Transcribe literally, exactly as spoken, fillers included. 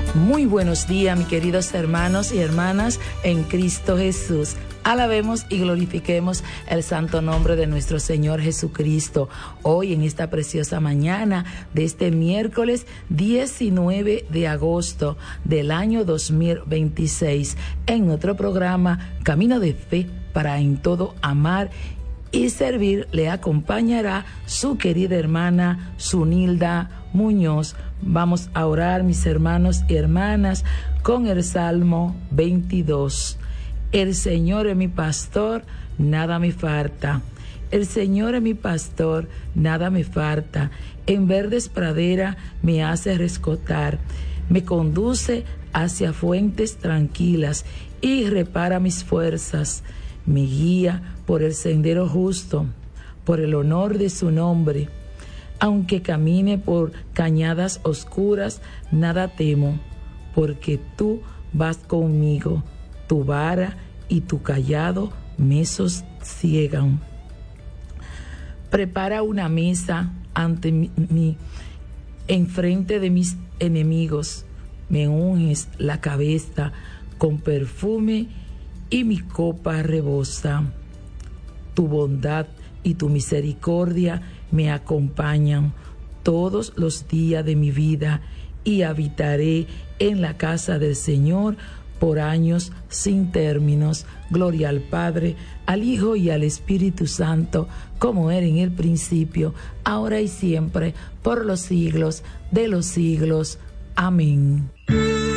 Muy buenos días, mis queridos hermanos y hermanas en Cristo Jesús. Alabemos y glorifiquemos el santo nombre de nuestro Señor Jesucristo. Hoy en esta preciosa mañana de este miércoles diecinueve de agosto del año dos mil veintiséis, en nuestro programa Camino de Fe para en todo amar y servir, le acompañará su querida hermana Zunilda Muñoz. Vamos a orar, mis hermanos y hermanas, con el Salmo veintidós. El Señor es mi pastor, nada me falta. El Señor es mi pastor, nada me falta. En verdes praderas me hace rescotar. Me conduce hacia fuentes tranquilas y repara mis fuerzas. Me guía por el sendero justo, por el honor de su nombre. Aunque camine por cañadas oscuras, nada temo, porque tú vas conmigo. Tu vara y tu cayado me sosiegan. Prepara una mesa ante mí, mí, enfrente de mis enemigos. Me unges la cabeza con perfume y mi copa rebosa. Tu bondad y tu misericordia me acompañan todos los días de mi vida, y habitaré en la casa del Señor por años sin términos. Gloria al Padre, al Hijo y al Espíritu Santo, como era en el principio, ahora y siempre, por los siglos de los siglos. Amén.